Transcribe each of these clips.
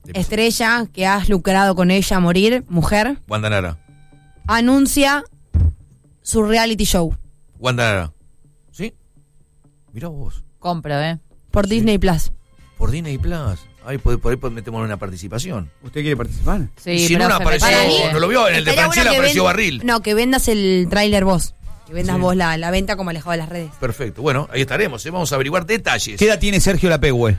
estrella que has lucrado con ella a morir, mujer, Wanda Nara. anuncia su reality show Wanda Nara. ¿Sí? Mirá vos. Compro, por Disney Plus. Por Disney Plus. Ay, por ahí metemos una participación. ¿Usted quiere participar? Sí, Si no, no apareció, no lo vio, en el de Estaría Franchella bueno que apareció Barril. No, que vendas el tráiler vos. Que vendas vos la venta como alejado de las redes. Perfecto, bueno, ahí estaremos, vamos a averiguar detalles. ¿Qué edad tiene Sergio Lapegüe?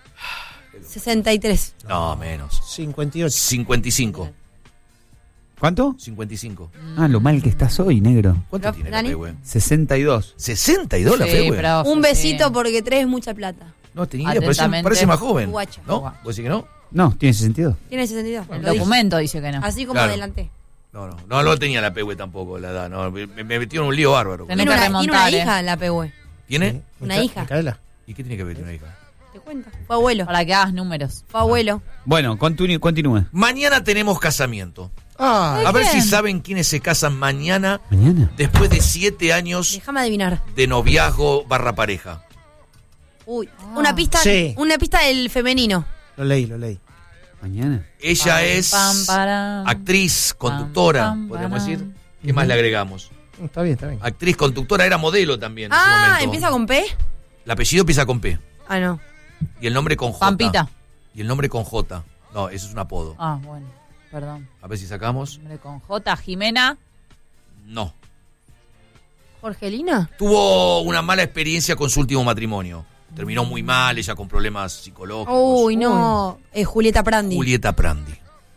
63. No, menos. 58. 55. ¿Cuánto? 55. Ah, lo mal que estás hoy, negro. ¿Cuánto tiene la Dani? Pehue? 62. ¿62 la Pehue? Un besito porque 3 es mucha plata. No tenía idea, Atentamente. parece más joven. Guacha. ¿No? ¿Vos decís que no? No, tiene 62. Tiene 62. El lo dije. documento dice que no. Así como Claro. adelanté. No lo tenía la Pehue tampoco, la edad. No, me metió en un lío bárbaro. Tenés Tiene que una remontar, hija la PW. ¿Tiene? Una hija. Micaela. ¿Y qué tiene que ver una hija? Te cuento. Fue abuelo. Para que hagas números. Fue abuelo. Bueno, continúe. Mañana tenemos casamiento. Ah, A ver quién? si saben quiénes se casan mañana ¿Mañana? después de 7 años Déjame adivinar. de noviazgo / pareja. Uy, una pista. Sí. Una pista del femenino. lo leí. ¿Mañana? Ella es Pam, param. actriz, conductora, Pam, podríamos param. decir. ¿Qué más le agregamos? Está bien. Actriz, conductora, era modelo también en su Ah, momento. ¿empieza con P? El apellido empieza con P. Ah, no. Y el nombre con J. Pampita. Y el nombre con J. No, eso es un apodo. Ah, bueno. Perdón. A ver si sacamos. Nombre con J. Jimena. No. ¿Jorgelina? Tuvo una mala experiencia con su último matrimonio. Terminó muy mal, ella con problemas psicológicos. Uy, no. Julieta Prandi. Julieta Prandi.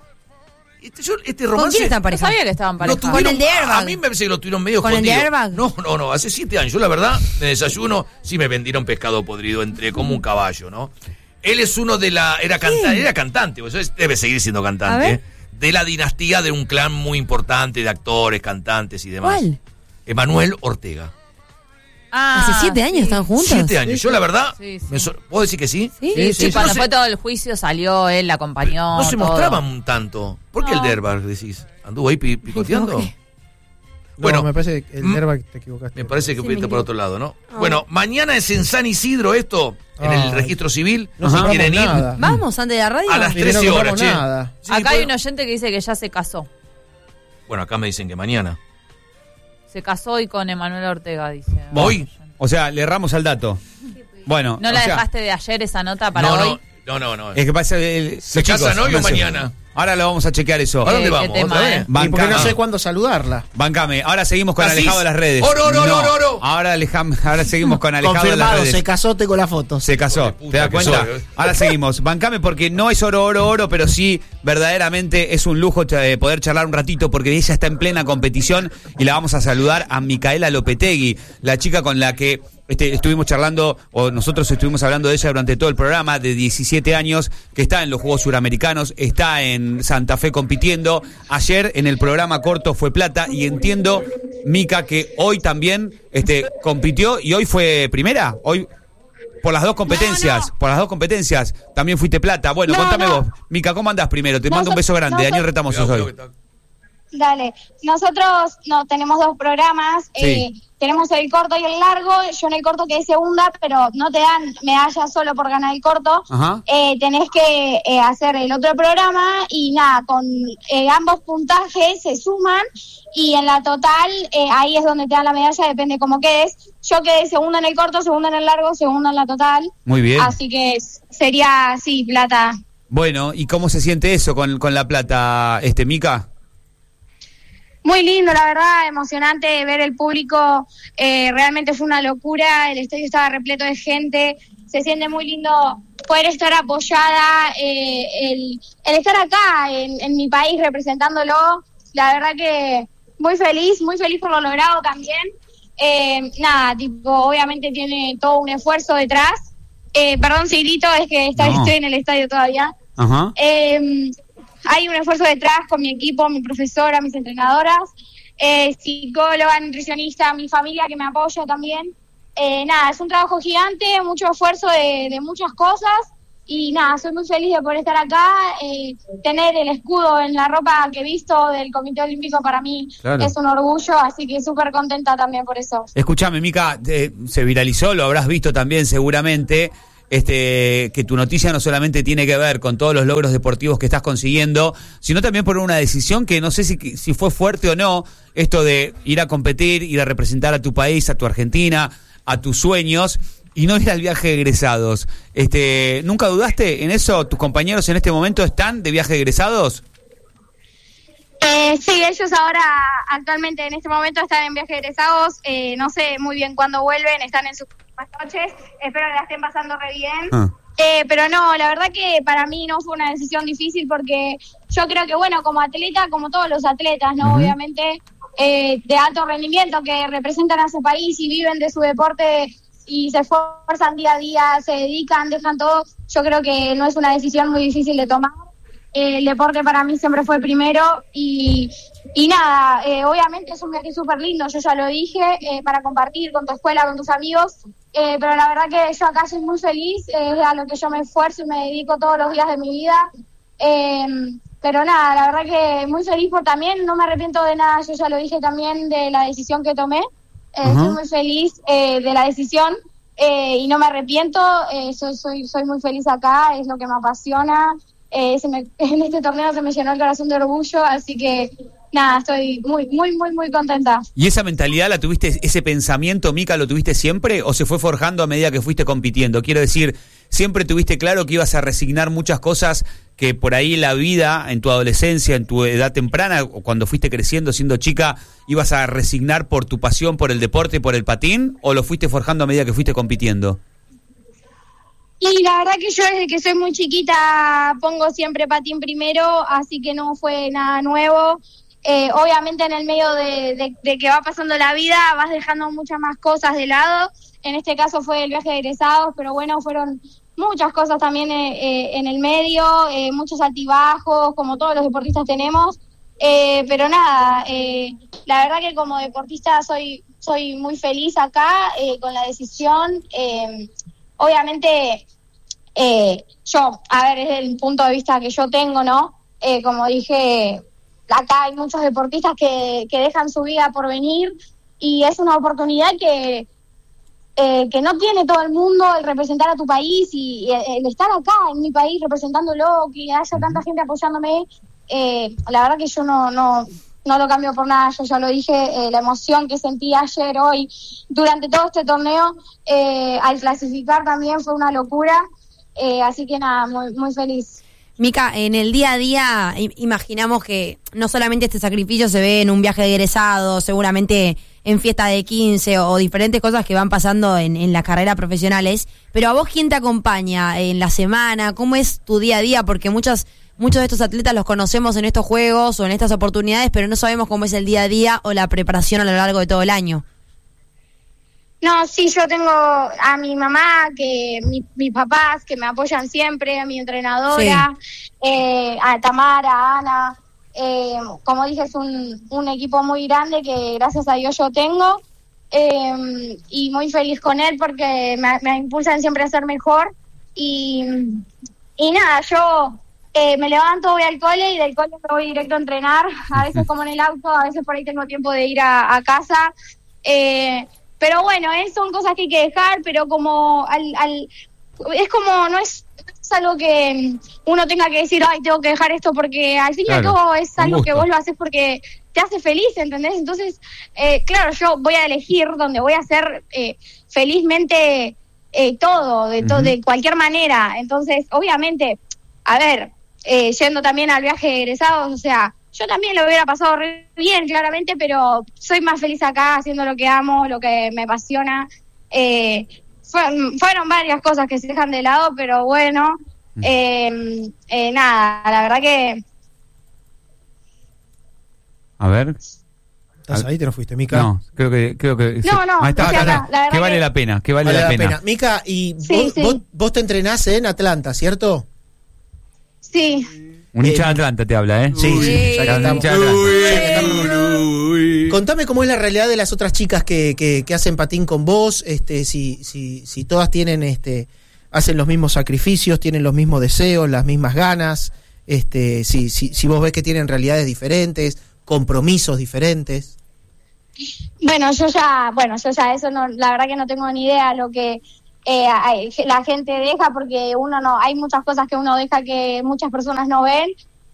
Este ¿Con romance... quién está en No pareja? sabía que estaban Lo pareja. tuvieron- Con el de Airbag. A mí me parece que lo tuvieron medio ¿Con el de escondido. Airbag? No, hace 7 años. Yo la verdad, de desayuno, sí me vendieron pescado podrido, entré como un caballo, ¿no? Él es uno de la... Era cantante, pues, debe seguir siendo A cantante. ver. De la dinastía de un clan muy importante de actores, cantantes y demás. ¿Cuál? Emanuel Ortega. Ah, ¿Hace 7 años están juntos? 7 años. Yo la verdad... Sí, sí. ¿Puedo decir que sí? ¿Sí? Sí, Sí, cuando no fue se- todo el juicio salió, él la acompañó. No se todo. mostraban tanto. ¿Por qué No. el Derbar, decís? ¿Anduvo ahí picoteando? ¿qué? Bueno, Me parece que el Airbag te equivocaste. me parece que Sí, fuiste me por equivoqué. otro lado, ¿no? Ah. Bueno, mañana es en San Isidro esto, en el Ay. registro civil. No Si compramos quieren ir nada. Vamos, antes de la radio. a las Y no 13 horas, compramos che. nada. Sí, Acá hay bueno. un oyente que dice que ya se casó. Bueno, acá me dicen que mañana. Se casó hoy con Emanuel Ortega, dice. ¿Hoy? O sea, le erramos al dato. Bueno, ¿No o la sea, dejaste de ayer esa nota para No, hoy? no. Es que pasa ¿Se casan hoy o mañana? Ahora lo vamos a chequear eso. ¿A dónde qué vamos? tema, ¿Otra vez? Y porque no Bancame. sé cuándo saludarla. Bancame. Ahora seguimos con ¿Asís? Alejado de las redes. Oro. Ahora seguimos con Alejado de las Confirmado, redes. se casó, tengo la foto. Se casó, Hijo de puta ¿te das que cuenta? soy, Ahora seguimos. Bancame porque no es oro, pero sí, verdaderamente es un lujo poder charlar un ratito porque ella está en plena competición y la vamos a saludar a Micaela Lopetegui, la chica con la que estuvimos charlando, o nosotros estuvimos hablando de ella durante todo el programa, de 17 años, que está en los Juegos Suramericanos, está en Santa Fe compitiendo. Ayer en el programa corto fue plata y entiendo, Mica, que hoy también compitió y hoy fue primera. Hoy por las dos competencias, también fuiste plata. Bueno, No, contame no. vos. Mica, ¿cómo andás primero? Te mando un beso grande. Daniel Retamoso Cuidado, soy. cuidado que está- Dale, nosotros no tenemos 2 programas, Sí. tenemos el corto y el largo. Yo en el corto quedé segunda, pero no te dan medalla solo por ganar el corto. Ajá. Tenés que hacer el otro programa y nada, con ambos puntajes se suman y en la total ahí es donde te dan la medalla, depende cómo quedes. Yo quedé segunda en el corto, segunda en el largo, segunda en la total. Muy bien. Así que sería, sí, plata. Bueno, ¿y cómo se siente eso con la plata, Mica? Muy lindo, la verdad, emocionante ver el público, realmente fue una locura, el estadio estaba repleto de gente, se siente muy lindo poder estar apoyada, el estar acá en mi país representándolo, la verdad que muy feliz por lo logrado también. Nada, tipo, obviamente tiene todo un esfuerzo detrás, perdón si grito, es que No. estoy en el estadio todavía. Ajá. Hay un esfuerzo detrás con mi equipo, mi profesora, mis entrenadoras, psicóloga, nutricionista, mi familia que me apoya también. Nada, es un trabajo gigante, mucho esfuerzo de muchas cosas y nada, soy muy feliz de poder estar acá. Tener el escudo en la ropa que he visto del Comité Olímpico para mí Claro. es un orgullo, así que súper contenta también por eso. Escúchame, Mica, se viralizó, lo habrás visto también seguramente, que tu noticia no solamente tiene que ver con todos los logros deportivos que estás consiguiendo, sino también por una decisión que no sé si fue fuerte o no, esto de ir a competir, ir a representar a tu país, a tu Argentina, a tus sueños, y no ir al viaje de egresados. ¿Nunca dudaste en eso? ¿Tus compañeros en este momento están de viaje de egresados? Sí, ellos ahora, actualmente en este momento están en viaje de egresados, no sé muy bien cuándo vuelven, están en sus últimas noches, espero que la estén pasando re bien. Pero no, la verdad que para mí no fue una decisión difícil porque yo creo que, bueno, como atleta, como todos los atletas, ¿no? Obviamente, de alto rendimiento que representan a su país y viven de su deporte y se esfuerzan día a día, se dedican, dejan todo, yo creo que no es una decisión muy difícil de tomar. El deporte para mí siempre fue primero y nada, obviamente es un viaje súper lindo, yo ya lo dije, para compartir con tu escuela, con tus amigos, pero la verdad que yo acá soy muy feliz, es a lo que yo me esfuerzo y me dedico todos los días de mi vida, pero nada, la verdad que muy feliz por también, no me arrepiento de nada, yo ya lo dije también de la decisión que tomé, estoy muy feliz de la decisión y no me arrepiento, soy muy feliz acá, es lo que me apasiona. En este torneo se me llenó el corazón de orgullo, así que nada, estoy muy, muy, muy, muy contenta. ¿Y esa mentalidad la tuviste, ese pensamiento, Mica, lo tuviste siempre o se fue forjando a medida que fuiste compitiendo? Quiero decir, ¿siempre tuviste claro que ibas a resignar muchas cosas que por ahí la vida, en tu adolescencia, en tu edad temprana, o cuando fuiste creciendo, siendo chica, ibas a resignar por tu pasión, por el deporte, por el patín, o lo fuiste forjando a medida que fuiste compitiendo? Y la verdad que yo desde que soy muy chiquita pongo siempre patín primero, así que no fue nada nuevo. Obviamente en el medio de que va pasando la vida vas dejando muchas más cosas de lado. En este caso fue el viaje de egresados, pero bueno, fueron muchas cosas también en el medio, muchos altibajos, como todos los deportistas tenemos. Pero nada, la verdad que como deportista soy muy feliz acá con la decisión. Obviamente, yo, a ver, es el punto de vista que yo tengo, ¿no? Como dije, acá hay muchos deportistas que dejan su vida por venir y es una oportunidad que no tiene todo el mundo, el representar a tu país y el estar acá en mi país representándolo, que haya tanta gente apoyándome. La verdad que yo no lo cambio por nada, yo ya lo dije, la emoción que sentí ayer, hoy, durante todo este torneo, al clasificar también fue una locura, así que nada, muy, muy feliz. Mica, en el día a día imaginamos que no solamente este sacrificio se ve en un viaje de egresado, seguramente en fiesta de 15 o diferentes cosas que van pasando en las carreras profesionales, pero a vos, ¿quién te acompaña en la semana? ¿Cómo es tu día a día? Porque muchos de estos atletas los conocemos en estos juegos o en estas oportunidades, pero no sabemos cómo es el día a día o la preparación a lo largo de todo el año. No, sí, yo tengo a mi mamá, mis papás que me apoyan siempre, a mi entrenadora, a Tamara, a Ana. Como dije, es un equipo muy grande que gracias a Dios yo tengo y muy feliz con él porque me impulsan siempre a ser mejor. Y nada, yo me levanto, voy al cole y del cole me voy directo a entrenar, a veces como en el auto, a veces por ahí tengo tiempo de ir a casa. Pero bueno, son cosas que hay que dejar, pero como es como no es algo que uno tenga que decir, ay, tengo que dejar esto, porque al fin y al cabo es algo que vos lo haces porque te hace feliz, ¿entendés? Entonces, claro, yo voy a elegir donde voy a hacer felizmente todo, de cualquier manera. Entonces, obviamente, a ver, yendo también al viaje de egresados, o sea, yo también lo hubiera pasado re bien, claramente, pero soy más feliz acá haciendo lo que amo, lo que me apasiona. Fueron varias cosas que se dejan de lado, pero bueno, nada, la verdad que... A ver... ¿Estás ahí? ¿Te no fuiste, Mica? No, creo que No, ahí está, acá. Que vale la pena, que vale la pena. Mica, y Sí, vos te entrenás en Atlanta, ¿cierto? Sí. Un hincha de Atlanta te habla, ¿eh? Sí, ya que Un estamos. hincha de Atlanta. Contame cómo es la realidad de las otras chicas que hacen patín con vos, si todas tienen, hacen los mismos sacrificios, tienen los mismos deseos, las mismas ganas, si vos ves que tienen realidades diferentes, compromisos diferentes. Bueno, yo ya eso no, la verdad que no tengo ni idea. Lo que la gente deja, porque uno no, hay muchas cosas que uno deja que muchas personas no ven.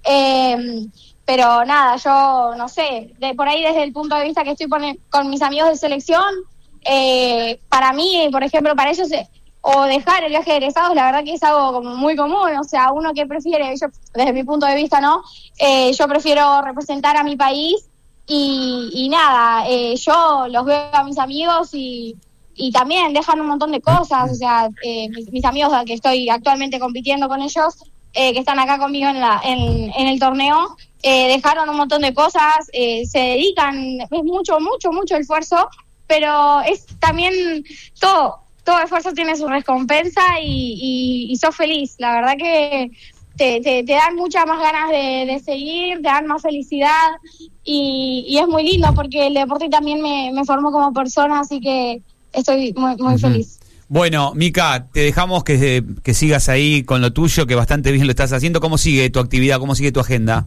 Pero nada, yo no sé, por ahí desde el punto de vista que estoy con mis amigos de selección, para mí, por ejemplo, para ellos, o dejar el viaje de egresados, la verdad que es algo como muy común. O sea, uno que prefiere, yo desde mi punto de vista, ¿no? Yo prefiero representar a mi país y nada, yo los veo a mis amigos y también dejan un montón de cosas. O sea, mis amigos que estoy actualmente compitiendo con ellos, que están acá conmigo en el torneo, dejaron un montón de cosas, se dedican, es mucho esfuerzo, pero es también todo esfuerzo tiene su recompensa y sos feliz. La verdad que te dan muchas más ganas de seguir, te dan más felicidad y es muy lindo porque el deporte también me formó como persona, así que estoy muy feliz. Bueno, Mica, te dejamos que sigas ahí con lo tuyo, que bastante bien lo estás haciendo. ¿Cómo sigue tu actividad? ¿Cómo sigue tu agenda?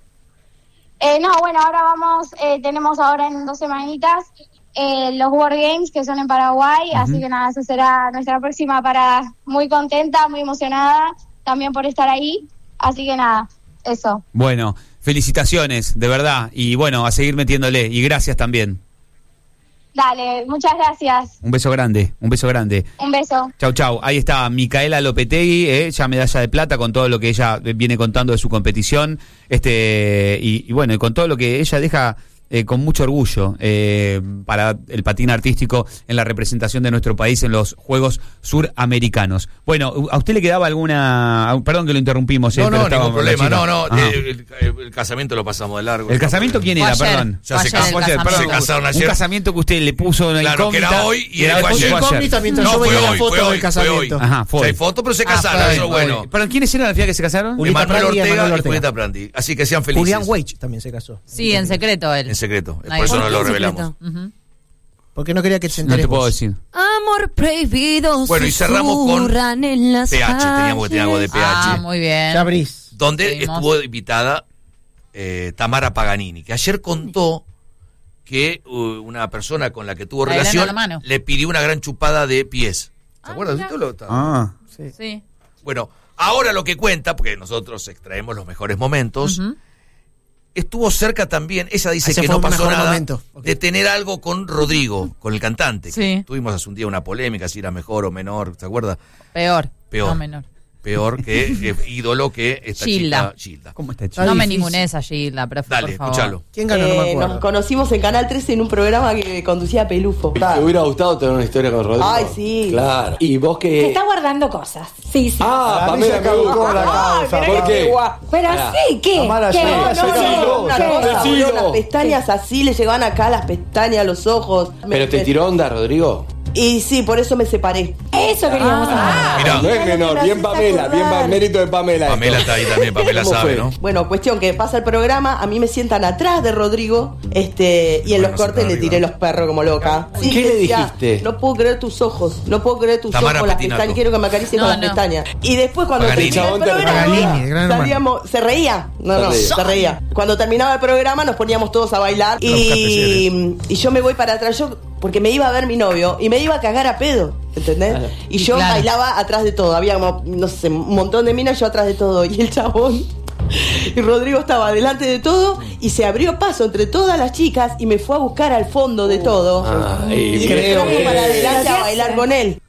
Ahora tenemos ahora en 2 semanitas los World Games, que son en Paraguay, así que nada, esa será nuestra próxima parada. Muy contenta, muy emocionada también por estar ahí, así que nada, eso. Bueno, felicitaciones, de verdad, y bueno, a seguir metiéndole, y gracias también. Dale, muchas gracias. Un beso grande, un beso grande. Un beso. Chau. Ahí está Micaela Lopetegui, ya medalla de plata con todo lo que ella viene contando de su competición, y bueno, y con todo lo que ella deja con mucho orgullo para el patín artístico en la representación de nuestro país en los Juegos Suramericanos. Bueno, ¿a usted le quedaba alguna...? Perdón que lo interrumpimos. No, ningún problema. El casamiento lo pasamos de largo. ¿El casamiento quién era? Ayer. Perdón. Ya se casaron ayer. Un casamiento que usted le puso una claro, incógnita. que era hoy y era fue ayer. Incógnita mientras No, yo veía fue la hoy, foto fue del hoy, casamiento. Ajá, fue. Hay foto, pero se casaron, eso es bueno. ¿Pero quiénes eran las que se casaron? Julieta Emanuel Prandi y Ortega Emanuel y Ortega. Julieta Prandi. Así que sean felices. Julián Weich también se casó. Sí, en secreto él. En secreto. Ahí. Por eso no ¿Por lo qué en revelamos. secreto? Ujú. Porque no quería que se No entere. te puedo decir. Amor prohibido. Bueno, y cerramos con susurran en las PH. Teníamos que tener algo de PH. Ah, muy bien. Ya abrís. Donde Seguimos. estuvo invitada Tamara Paganini, que ayer contó que una persona con la que tuvo Adelanta relación la mano. le pidió una gran chupada de pies. ¿Se acuerdan de esto? Sí. Bueno, ahora lo que cuenta, porque nosotros extraemos los mejores momentos, Ujú. estuvo cerca también, ella dice Ese que fue no un pasó mejor nada, momento. Ok. de tener algo con Rodrigo, con el cantante. Sí. Tuvimos hace un día una polémica, si era mejor o menor, ¿se acuerda? Peor. Peor. No menor. Peor que ídolo que esta Gilda. chica Gilda. ¿Cómo está Está No me difícil. ningunees a Gilda, pero Dale, por favor. escúchalo. ¿Quién ganó? No me acuerdo. Nos conocimos en Canal 13 en un programa que conducía Pelufo. ¿Te hubiera gustado tener una historia con Rodrigo? Ay, sí. Claro. ¿Y vos Se qué? está guardando cosas. Sí, sí. Ah, A mí Pamela, se acabó la causa. Ay, ¿Por qué? Pero Pará. sí, ¿qué? Tamara, ¿Qué? sí, No, sí, no, sí. no, una cosa, Decilo. boludo, las pestañas así, le llegaban acá las pestañas, los ojos. ¿Pero te tiró onda, Rodrigo? Y sí, por eso me separé. Eso queríamos saber. Mirá, No es menor, bien Pamela, bien mérito de Pamela. Pamela esto. está ahí también, Pamela ¿Cómo sabe, fue? ¿no? Bueno, cuestión que pasa el programa, a mí me sientan atrás de Rodrigo, y en Bueno, los cortes le arriba. tiré los perros como loca. ¿Y qué le decía, dijiste? No puedo creer tus ojos, no puedo creer tus Tamara ojos, las Petinato. pestañas, quiero que me acaricie No, con las no. pestañas. Y después cuando Paganini. terminaba el programa, Paganini, gran hermano. salíamos, se reía, se reía. Cuando terminaba el programa nos poníamos todos a bailar y yo me voy para atrás, porque me iba a ver mi novio y me iba a cagar a pedo, ¿entendés? Claro. Y yo Claro. bailaba atrás de todo, había como, no sé, un montón de minas, yo atrás de todo, y el chabón y Rodrigo estaba delante de todo y se abrió paso entre todas las chicas y me fue a buscar al fondo de todo Ay, y creo me fue para que... adelante a bailar con él.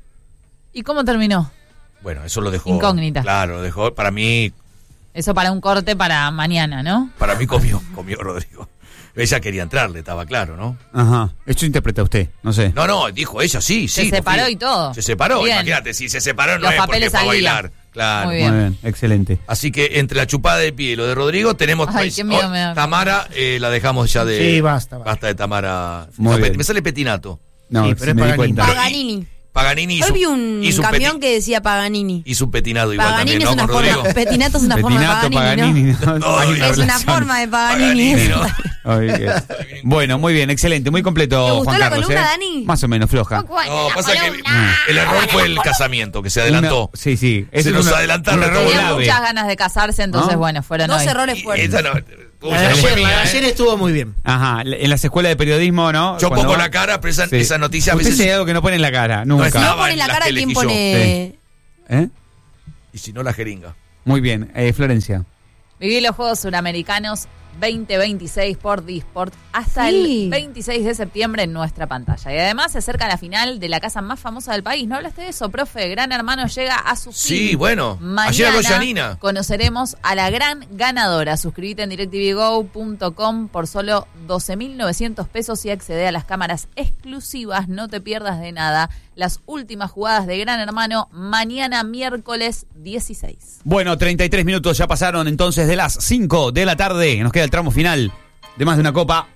¿Y cómo terminó? Bueno, eso lo dejó. Incógnita. Claro, lo dejó. Para mí Eso para un corte para mañana, ¿no? comió Rodrigo. Ella quería entrarle, estaba claro, ¿no? Ajá. Esto interpreta usted, no sé. No, dijo ella, sí. Se separó confío. y todo. Se separó, Bien. imagínate, si se separó no Los es porque papeles fue a al día. bailar. Claro. Muy bien. Muy bien, excelente. Así que entre la chupada de pie y lo de Rodrigo tenemos... Ay, qué miedo me da. Tamara, la dejamos ya de... Sí, basta. Basta de Tamara. Muy No, bien. me sale Petinato. No, Sí, pero es me di Paganini. cuenta. Paganini. Paganini Hoy vi un hizo camión que decía Paganini. hizo un petinado igual Paganini también, es ¿no? una Con Rodrigo. forma. Petinato es una forma de Petinato, Paganini, Paganini, No, Hay es ¿no? Es una relación. forma de Paganini. Paganini, ¿no? Ay, bueno, muy bien, excelente, muy completo, ¿Te gustó Juan la Carlos. columna, Dani? Más o menos floja. No, pasa que el error fue el casamiento, que se adelantó. Sí, sí. Se nos adelantaron un error todo. Tenían grave. muchas ganas de casarse, entonces ¿No? fueron Dos hoy. errores Y fuertes. ella no, Uy, esa fue mía, La de ayer estuvo muy bien. Ajá, en las escuelas de periodismo, ¿no? Yo Cuando pongo va- la cara, pero esa, Sí. esa noticia a Usted veces... sí hay algo que no pone en la cara, No nunca. está. No pone en la las cara, que ¿quién elegí yo. pone? ¿Eh? Y si no, la jeringa. Muy bien, Florencia. Viví los Juegos Suramericanos 2026 por Disport hasta Sí. el 26 de septiembre en nuestra pantalla. Y además se acerca la final de la casa más famosa del país. ¿No hablaste de eso, profe? Gran Hermano llega a su fin. Sí, bueno. Mañana Ayer habló Janina. conoceremos a la gran ganadora. Suscríbete en directvgo.com por solo 12.900 pesos y accede a las cámaras exclusivas. No te pierdas de nada. Las últimas jugadas de Gran Hermano mañana miércoles 16. Bueno, 33 minutos ya pasaron entonces de las 5 de la tarde. Nos queda el tramo final de Más de una Copa.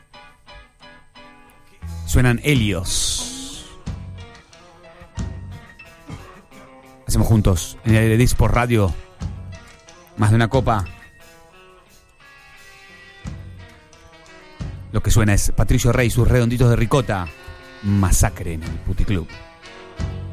Suenan Helios. Hacemos juntos en el aire de Disport Radio. Más de una Copa. Lo que suena es Patricio Rey, sus redonditos de ricota. Masacre en el Puticlub.